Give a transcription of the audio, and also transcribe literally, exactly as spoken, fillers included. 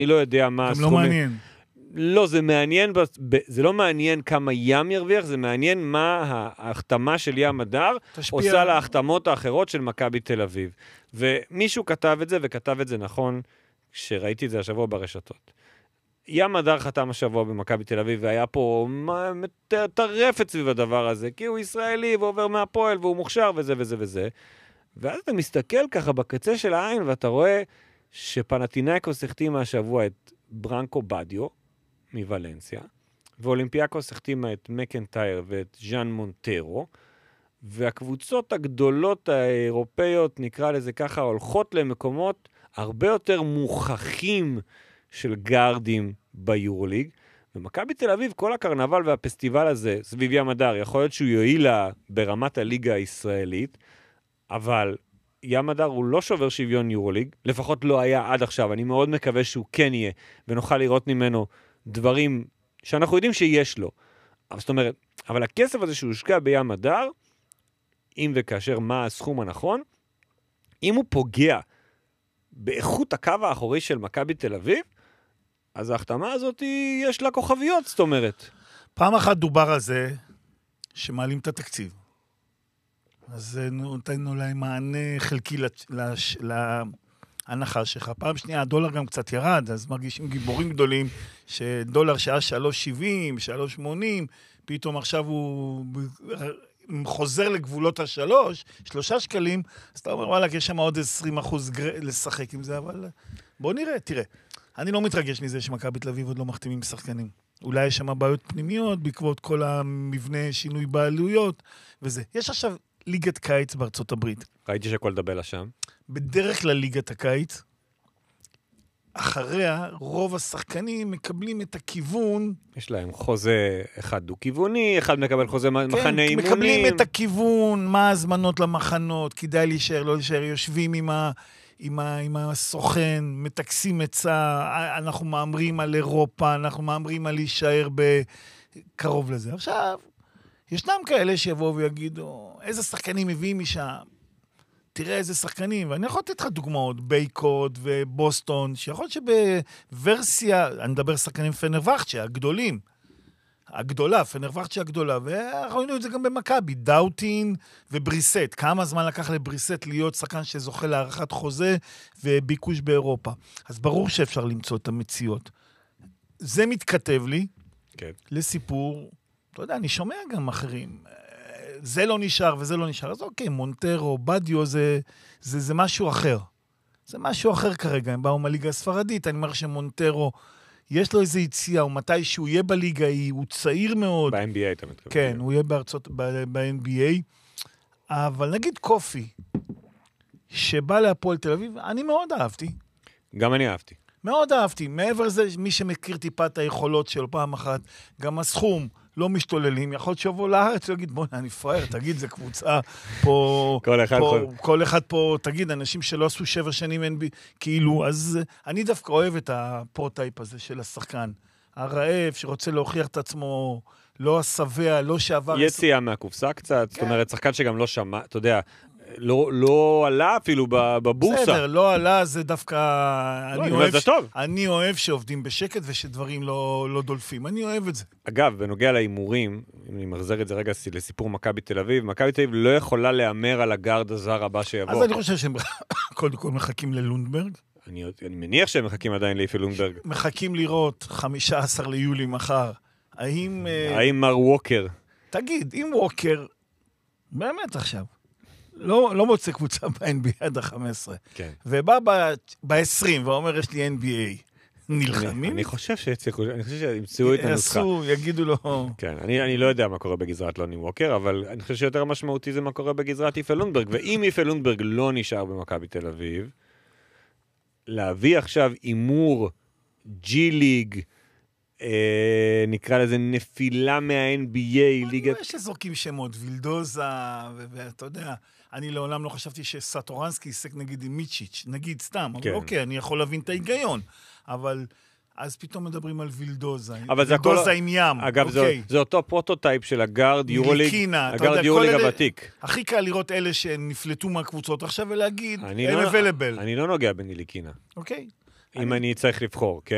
אני לא יודע מה גם הסכומים. לא מעניין. לא, זה מעניין, זה לא מעניין כמה ים ירוויח, זה מעניין מה ההחתמה של ים הדר עושה להחתמות האחרות של מכבי תל אביב. ומישהו כתב את זה, וכתב את זה נכון, כשראיתי את זה השבוע ברשתות. ים הדר חתם השבוע במכבי תל אביב, והיה פה טרפת סביב הדבר הזה, כי הוא ישראלי ועובר מהפועל, והוא מוכשר וזה וזה וזה. ואז אתה מסתכל ככה בקצה של העין, ואתה רואה שפנתינייקוס החתימה השבוע את ברנקו בדיו, מוולנסיה, ואולימפיאקוס החתימה את מקנטייר ואת ז'אן מונטרו, והקבוצות הגדולות האירופאיות, נקרא לזה ככה, הולכות למקומות הרבה יותר מוכחים של גארדים ביורוליג, ומכבי תל אביב, כל הקרנבל והפסטיבל הזה, סביב ים הדר, יכול להיות שהוא יועיל לה ברמת הליגה הישראלית, אבל ים הדר הוא לא שובר שוויון יורוליג, לפחות לא היה עד עכשיו, אני מאוד מקווה שהוא כן יהיה, ונוכל לראות ממנו דברים שאנחנו יודעים שיש לו. אבל זאת אומרת, אבל הכסף הזה שהושקע בים הדר, אם וכאשר מה הסכום הנכון, אם הוא פוגע באיכות הקו האחורי של מכבי תל אביב, אז ההחתמה הזאת יש לה כוכביות, זאת אומרת. פעם אחת דובר על זה שמעלים את התקציב. אז נותנו להם מענה חלקי לש... להנחה שלך. פעם שנייה, הדולר גם קצת ירד, אז מרגישים גיבורים גדולים, שדולר שעה שלוש שבעים, שלוש שמונים, פתאום עכשיו הוא חוזר לגבולות השלוש, שלושה שקלים, אז אתה אומר, וואלה, יש שם עוד עשרים אחוז גר... לשחק עם זה, אבל בוא נראה, תראה. אני לא מתרגש מזה שמכבי תל אביב עוד לא מחתימים שחקנים. אולי יש שם בעיות פנימיות, בעקבות כל המבנה, שינוי בעלויות, וזה. יש עכשיו ליגת קיץ בארצות הברית. ראיתי שכל דבלה שם. בדרך כלל ליגת הקיץ, אחריה רוב השחקנים מקבלים את הכיוון. יש להם חוזה אחד דו-כיווני, אחד מקבל חוזה כן, מחנה אימונים. מקבלים את הכיוון, מה הזמנות למחנות, כדאי להישאר, לא להישאר, יושבים עם ה... עם, ה, עם הסוכן, מתקסים עצה, אנחנו מאמרים על אירופה, אנחנו מאמרים על להישאר בקרוב לזה. עכשיו, ישנם כאלה שיבואו ויגידו, איזה שחקנים מביאים משם? תראה איזה שחקנים, ואני יכול לתת לך דוגמאות, בייקוד ובוסטון, שיכול להיות שבוורסיה, אני מדבר שחקנים פנרווחצ'ה, הגדולים, הגדולה, פנרווחצ'ה הגדולה, וראינו את זה גם במכבי, דאוטין ובריסט. כמה זמן לקח לבריסט להיות שחקן שזוכה להערכת חוזה וביקוש באירופה. אז ברור שאפשר למצוא את המציאות. זה מתכתב לי כן. לסיפור, אתה יודע, אני שומע גם אחרים, זה לא נשאר וזה לא נשאר, אז אוקיי, מונטרו, בדיו, זה, זה, זה משהו אחר. זה משהו אחר כרגע, הם באו מהליגה הספרדית, אני אומר שמונטרו, יש לו איזו יציאה, או מתי שהוא יהיה בליגה, הוא צעיר מאוד. ב-אן בי איי אתה מתכוון. כן, הוא יהיה בארצות, ב-אן בי איי. אבל נגיד קופי, שבא להפועל תל אביב, אני מאוד אהבתי. גם אני אהבתי. מאוד אהבתי. מעבר לזה, מי שמכיר טיפה את היכולות שלו פעם אחת, גם הסכום לא משתוללים, יכול להיות שיבוא לארץ, הוא יגיד, בוא, אני פראייר, תגיד, זה קבוצה פה, כל אחד פה, פה. כל אחד פה, תגיד, אנשים שלא עשו שבע שנים אין בי, כאילו, אז אני דווקא אוהב את הפרוטייפ הזה של השחקן. הרעב שרוצה להוכיח את עצמו, לא השבע, לא שעבר... יציאה מהקופסה קצת, זאת אומרת, שחקן שגם לא שמע, אתה יודע, לא, לא עלה אפילו בבורסה. בסדר, לא עלה, זה דווקא... לא, אני, אוהב זה ש... טוב. אני אוהב שעובדים בשקט ושדברים לא, לא דולפים. אני אוהב את זה. אגב, בנוגע לאימורים, אם אני מחזר את זה רגע לסיפור מכבי תל אביב, מכבי תל אביב לא יכולה לאמר על הגארד הזר הבא שיבוא. אז אני חושב שהם קודם כל מחכים ללונדברג. אני, אני מניח שהם מחכים עדיין לאיפי לונדברג. מחכים לראות חמישה עשר ליולי מחר. האם... האם מר ווקר? תגיד, אם ווקר, באמת עכשיו, לא, לא מוצא קבוצה ב-אן בי איי עד ה-חמש עשרה. כן. ובא ב-עשרים ואומר, יש לי אן בי איי. נלחמים? אני, אני חושב שיצליחו, אני חושב שימצאו את הנוסחה. יעשו, יגידו לו... כן, אני, אני לא יודע מה קורה בגזרת לוני ווקר, אבל אני חושב שיותר משמעותי זה מה קורה בגזרת איפה לונדברג. ואם איפה לונדברג לא נשאר במכבי תל אביב, להביא עכשיו אימור ג'י ליג, אה, נקרא לזה נפילה מה-אן בי איי, ליגת... יש לזורקים שמות, וילדוזה, ואתה יודע, אני לעולם לא חשבתי שסטורנסקי עסק נגיד עם מיצ'יץ', נגיד סתם, אבל אוקיי, אני יכול להבין את ההיגיון, אבל אז פתאום מדברים על וילדוזה, וילדוזה עם ים. אגב, זה אותו פרוטוטייפ של הגארד יורוליג, הגארד יורוליג הוותיק. הכי קל לראות אלה שנפלטו מהקבוצות עכשיו ולהגיד, הם available. אני לא נוגע בניליקינה. אוקיי. אם אני צריך לבחור, כן?